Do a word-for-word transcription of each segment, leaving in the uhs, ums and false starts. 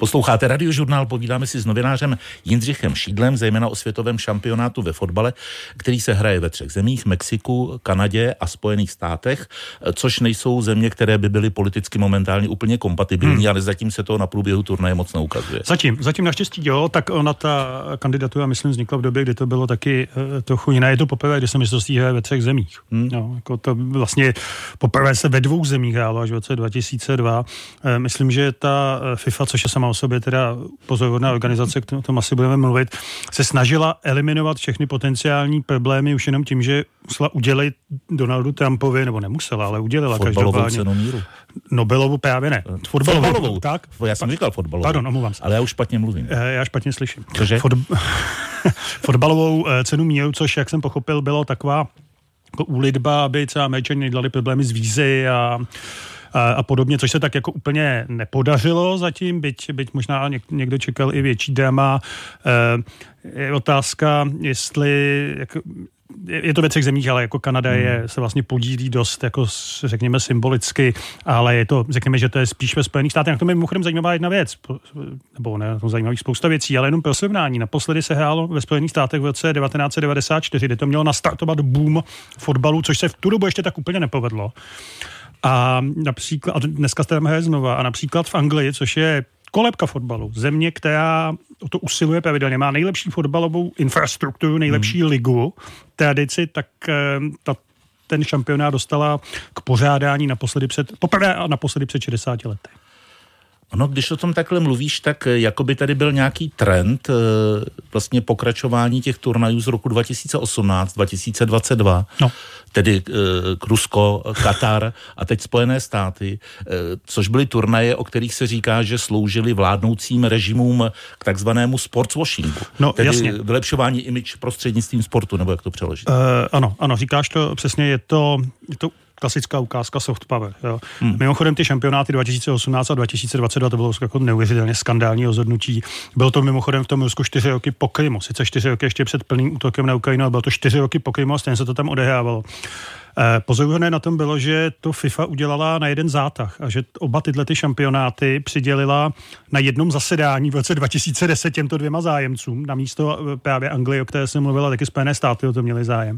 Posloucháte Radiožurnál, povídáme si s novinářem Jindřichem Šídlem, zejména o světovém šampionátu ve fotbale, který se hraje ve třech zemích, Mexiku, Kanadě a Spojených státech, což nejsou země, které by byly politicky momentálně úplně kompatibilní, hmm. ale zatím se to na průběhu turnaje moc neukazuje. Zatím, zatím naštěstí jo, tak ona ta kandidatura, myslím, vznikla v době, kdy to bylo taky uh, trochu jiné. Je to poprvé, kdy se mistrovství hraje ve třech zemích. Hmm. No, jako to vlastně poprvé se ve dvou zemích hrálo až v roce dva tisíce dva. Uh, myslím, že ta FIFA, což je sama o sobě teda pozoruhodná organizace, o tom asi budeme mluvit, se snažila eliminovat všechny potenciální problémy už jenom tím, že musela udělit Donaldu Trumpovi, nebo nemusela, ale udělila fotbalovou cenu míru. Nobelovu právě ne. Fotbalovou, fotbalovou. Tak? Já jsem říkal fotbalovou. Pardon, omlouvám se. Ale já už špatně mluvím. Já špatně slyším. Cože? Fot... Fotbalovou cenu míru, což, jak jsem pochopil, bylo taková jako úlitba, aby třeba Američani nedělali problémy s vízy a A, a podobně, což se tak jako úplně nepodařilo zatím, byť, byť možná někdo čekal i větší drama. E, je otázka, jestli jako, je to ve třech zemích, ale jako Kanada je, se vlastně podílí dost, jako řekněme symbolicky, ale je to, řekněme, že to je spíš ve Spojených státech. Na tom je mimochodem zajímavá jedna věc, nebo ne, na tom zajímavých spousta věcí, ale jenom pro srovnání. Naposledy se hrálo ve Spojených státech v roce devatenáct set devadesát čtyři, kde to mělo nastartovat boom fotbalu, což se v tu dobu ještě tak úplně nepovedlo. A například, a dneska se tam hraje znova, a například v Anglii, což je kolébka fotbalu, země, která o to usiluje pravidelně, má nejlepší fotbalovou infrastrukturu, nejlepší hmm. ligu, tradici, tak ta, ten šampionát dostala k pořádání naposledy před, poprvé a naposledy před šedesáti lety. No, když o tom takhle mluvíš, tak jako by tady byl nějaký trend vlastně pokračování těch turnajů z roku dva tisíce osmnáct dva tisíce dvacet dva, no. tedy Rusko, Katar a teď Spojené státy, což byly turnaje, o kterých se říká, že sloužily vládnoucím režimům k takzvanému sportswashingu. No, tedy jasně. vylepšování image prostřednictvím sportu, nebo jak to přeložit? Uh, ano, ano, říkáš to přesně, je to, je to klasická ukázka soft power. Jo. Hmm. Mimochodem ty šampionáty dva tisíce osmnáct a dva tisíce dvacet dva to bylo jako neuvěřitelně skandální rozhodnutí. Bylo to mimochodem v tom Rusku čtyři roky po Krymu. Sice čtyři roky ještě před plným útokem na Ukrajinu, ale bylo to čtyři roky po Krymu a stejně se to tam odehrávalo. Eh, pozoruhodné na tom bylo, že to FIFA udělala na jeden zátah a že oba tyhle ty šampionáty přidělila na jednom zasedání v roce dva tisíce deset těmto dvěma zájemcům. Namísto právě Anglie, o které jsem mluvila, taky Spojené státy o to měli zájem.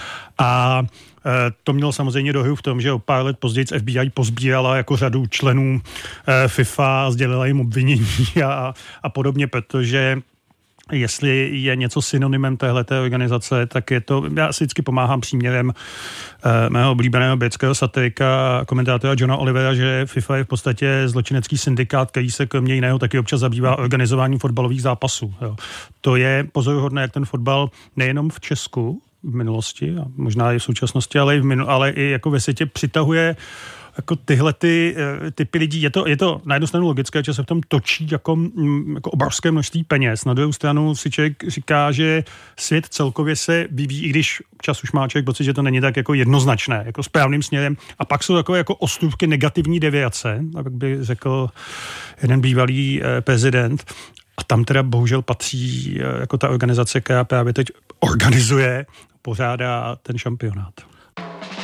A to mělo samozřejmě dohru v tom, že o pár let později F B I pozbírala jako řadu členů FIFA a sdělila jim obvinění a, a podobně, protože jestli je něco synonymem téhleté organizace, tak je to, já si vždycky pomáhám příměrem eh, mého oblíbeného britského satirika a komentátora Johna Olivera, že FIFA je v podstatě zločinecký syndikát, který se kromě jiného taky občas zabývá organizováním fotbalových zápasů. Jo. To je pozoruhodné, jak ten fotbal nejenom v Česku, v minulosti a možná i v současnosti, ale i, v minu, ale i jako ve světě přitahuje jako tyhle ty, typy lidí. Je to, je to na jednu stranu logické, že se v tom točí jako, jako obrovské množství peněz. Na druhou stranu si člověk říká, že svět celkově se vyvíjí, i když čas už má člověk pocit, že to není tak jako jednoznačné, jako správným směrem. A pak jsou takové jako ostůvky negativní deviace, tak by řekl jeden bývalý eh, prezident. A tam teda bohužel patří jako ta organizace, která právě teď organizuje, pořádá ten šampionát.